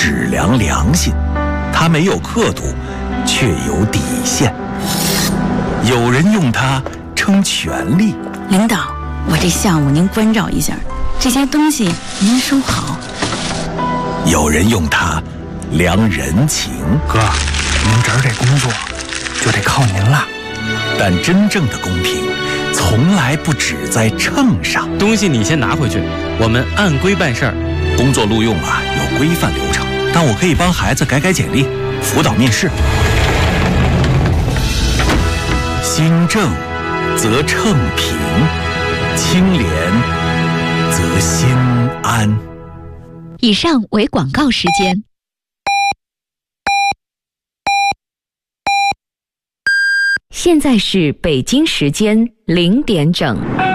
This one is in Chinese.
质量良心，它没有刻度，却有底线。有人用它称权力。 领导，我这下午您关照一下，这些东西您收好。 有人用它量人情。 哥，您这儿这工作就得靠您了。 但真正的公平从来不只在秤上。 东西你先拿回去，我们按规办事儿。 工作录用啊有规范流程，但我可以帮孩子改简历，辅导面试。心正则秤平，清廉则心安。 以上为广告时间。现在是北京时间0点整。